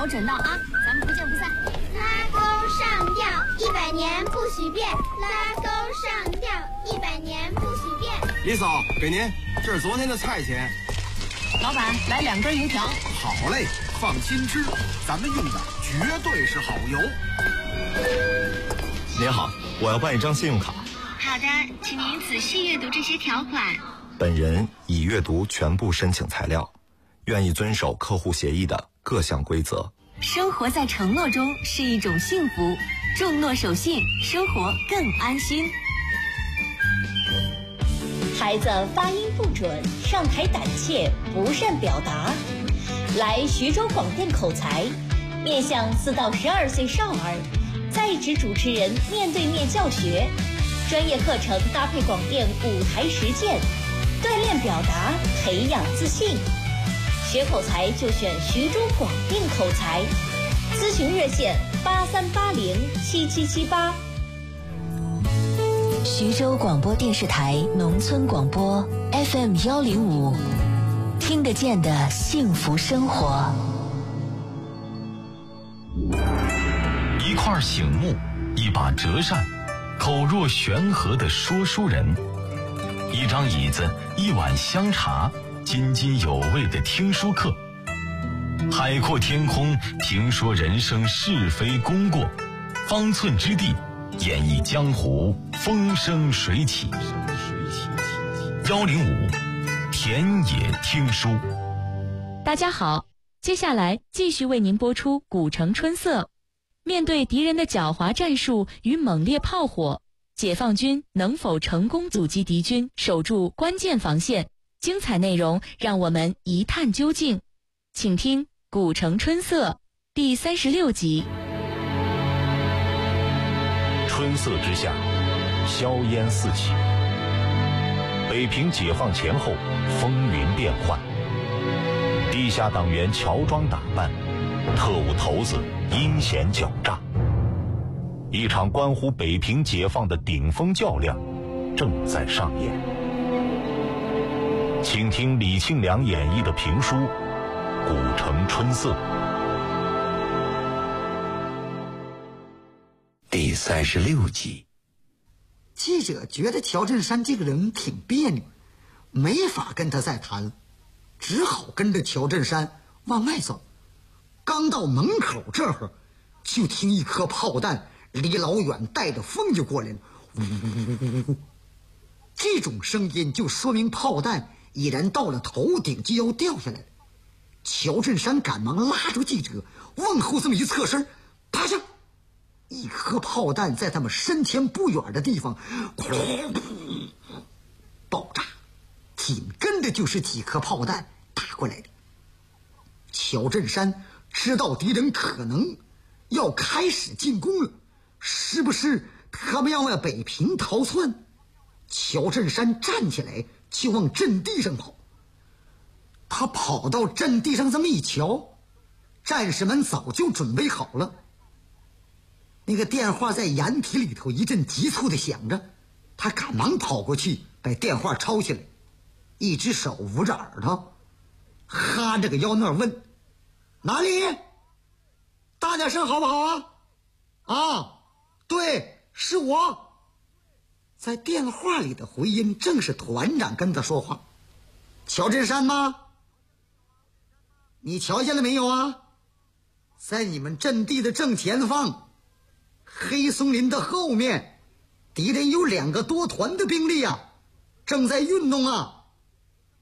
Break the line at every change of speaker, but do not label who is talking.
调整到啊，咱们不见不散。
拉钩上吊，100年不许变。拉钩上吊，100年不许变。
李嫂，给您，这是昨天的菜钱。
老板，来2根油条。
好嘞，放心吃，咱们用的绝对是好油。
您好，我要办一张信用卡。
好的，请您仔细阅读这些条款。
本人已阅读全部申请材料，愿意遵守客户协议的各项规则。
生活在承诺中是一种幸福，重诺守信，生活更安心。
孩子发音不准，上台胆怯，不善表达，来徐州广电口才，面向4到12岁少儿，在职主持人面对面教学，专业课程搭配广电舞台实践，锻炼表达，培养自信。学口才就选徐州广电口才，咨询热线83807778。
徐州广播电视台农村广播 FM105，听得见的幸福生活。
一块醒目，一把折扇，口若悬河的说书人，一张椅子，一碗香茶，津津有味的听书课。海阔天空，评说人生是非功过，方寸之地，演绎江湖风生水起。105田野听书。
大家好，接下来继续为您播出古城春色。面对敌人的狡猾战术与猛烈炮火，解放军能否成功阻击敌军，守住关键防线？精彩内容让我们一探究竟，请听《古城春色》第36集。
春色之下，硝烟四起。北平解放前后，风云变幻。地下党员乔装打扮，特务头子阴险狡诈。一场关乎北平解放的顶峰较量正在上演。请听李庆良演绎的评书《古城春色》
第36集。
记者觉得乔振山这个人挺别扭，没法跟他再谈了，只好跟着乔振山往外走。刚到门口这会儿，就听一颗炮弹离老远带着风就过来了，呜呜呜！这种声音就说明炮弹已然到了头顶，就要掉下来了。乔振山赶忙拉住记者，往后这么一侧身，趴下。一颗炮弹在他们身前不远的地方爆炸，紧跟着就是几颗炮弹打过来的。乔振山知道敌人可能要开始进攻了，是不是他们要往北平逃窜？乔振山站起来就往阵地上跑。他跑到阵地上这么一瞧，战士们早就准备好了。那个电话在掩体里头一阵急促的响着，他赶忙跑过去把电话抄起来，一只手捂着耳朵，哈着个腰那儿问：哪里？大点声好不好啊？啊，对，是我。在电话里的回音正是团长跟他说话。乔振山吗？你瞧见了没有啊？在你们阵地的正前方，黑松林的后面，敌人有2个多团的兵力啊，正在运动啊。